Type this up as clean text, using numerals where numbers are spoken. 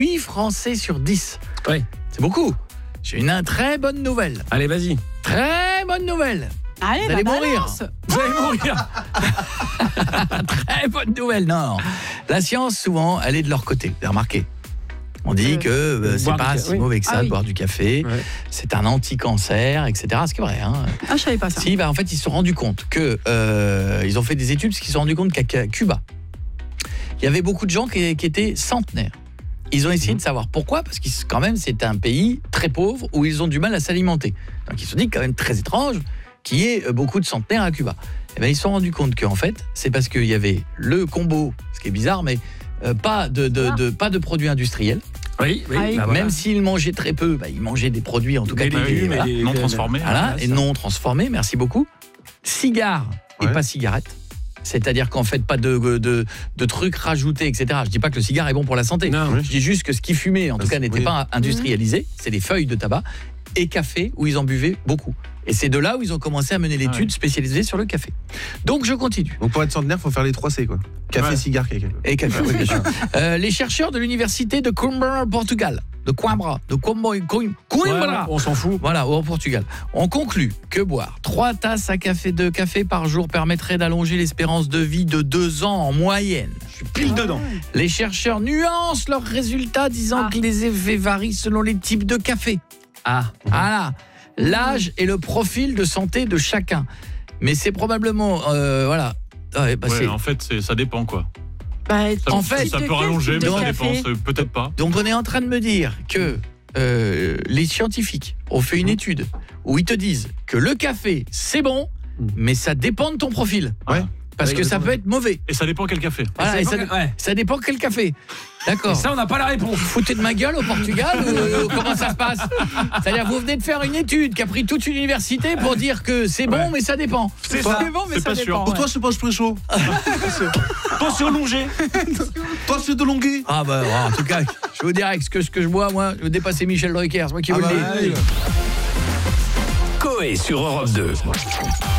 8 Français sur 10. Oui. C'est beaucoup. J'ai une très bonne nouvelle. Allez, vas-y. Très bonne nouvelle. Allez, Vous allez mourir. balance. Vous allez mourir. Très bonne nouvelle. Non. La science, souvent, elle est de leur côté. Vous avez remarqué. On dit que c'est boire pas du si oui. mauvais que ça de oui. boire du café. Ouais. C'est un anti-cancer, etc. Ce qui est vrai. Hein. Ah, je savais pas ça. Si, en fait, ils se sont rendus compte que ils ont fait des études parce qu'ils se sont rendus compte qu'à Cuba, il y avait beaucoup de gens qui étaient centenaires. Ils ont essayé de savoir pourquoi, parce que quand même, c'est un pays très pauvre où ils ont du mal à s'alimenter. Donc, ils se sont dit quand même très étrange qu'il y ait beaucoup de centenaires à Cuba. Et bien, ils se sont rendus compte qu'en fait, c'est parce qu'il y avait le combo, ce qui est bizarre, mais pas de produits industriels. Oui, oui. Ah oui. Bah, voilà. Même s'ils mangeaient très peu, ils mangeaient des produits, en tout cas, Des légumes voilà. et Non transformé. Voilà, et non transformés, merci beaucoup. Cigares et Ouais. pas cigarettes. C'est-à-dire qu'en fait, pas de trucs rajoutés, etc. Je dis pas que le cigare est bon pour la santé. Non. Je dis juste que ce qui fumait, en tout cas, n'était oui. pas industrialisé. C'est des feuilles de tabac. Et café, où ils en buvaient beaucoup. Et c'est de là où ils ont commencé à mener l'étude spécialisée sur le café. Donc, je continue. Donc pour être centenaire, faut faire les 3 C quoi. Café, Ouais. cigare, caca. Et café, oui, bien sûr. Les chercheurs de l'université de Coimbra, Portugal, de Coimbra, Ouais, on s'en fout. voilà, au Portugal, on conclut que boire 3 tasses de café par jour permettrait d'allonger l'espérance de vie de 2 ans en moyenne. Je suis pile dedans. Les chercheurs nuancent leurs résultats disant que les effets varient selon les types de café. Voilà, l'âge et le profil de santé de chacun. Mais c'est probablement, voilà. Ouais, bah, c'est- En fait, ça dépend quoi. Bah, Ça, En fait, ça de peut quel rallonger, type mais de ça café dépend. Peut-être pas. Donc on est en train de me dire que les scientifiques ont fait une étude où ils te disent que le café, c'est bon, mais ça dépend de ton profil. Ouais. Parce Oui, que oui, ça oui. peut être mauvais. Et ça dépend quel café. Voilà, et Ouais. ça dépend quel café. D'accord. Et ça, on n'a pas la réponse. Vous foutez de ma gueule au Portugal ou comment ça se passe? C'est-à-dire vous venez de faire une étude qui a pris toute une université pour dire que c'est bon, mais ça dépend. C'est Toi, ça. C'est bon, mais c'est ça pas sûr. dépend. Pour ouais. toi, c'est pas très chaud. Toi, sur Longé. Toi, c'est de longué. Ah bah en tout cas, je vous dirais que ce que je bois, moi, je vais dépasser Michel Drucker, c'est moi qui vous le dis. oui. Coé sur Europe 2.